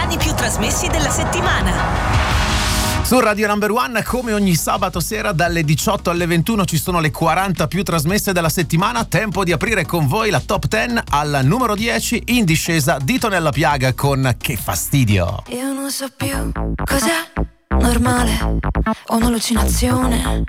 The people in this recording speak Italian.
brani più trasmessi della settimana. Su Radio Number One, come ogni sabato sera dalle 18 alle 21 ci sono le 40 più trasmesse della settimana. Tempo di aprire con voi la top 10. Al numero 10 in discesa Dito nella piaga con Che fastidio. Io non so più cos'è normale o un'allucinazione.